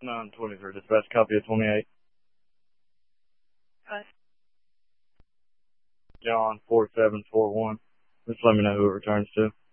923, dispatch copy of 28. John 4741. Just let me know who it returns to.